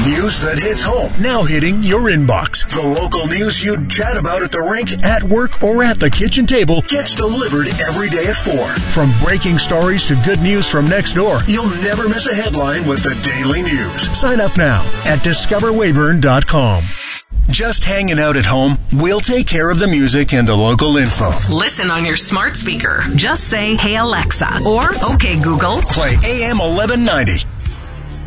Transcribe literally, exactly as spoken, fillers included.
News that hits home. Now hitting your inbox. The local news you'd chat about at the rink, at work, or at the kitchen table gets delivered every day at four. From breaking stories to good news from next door, you'll never miss a headline with the Daily News. Sign up now at discover weyburn dot com. Just hanging out at home? We'll take care of the music and the local info. Listen on your smart speaker. Just say, "Hey Alexa," or "Okay Google." Play A M eleven ninety.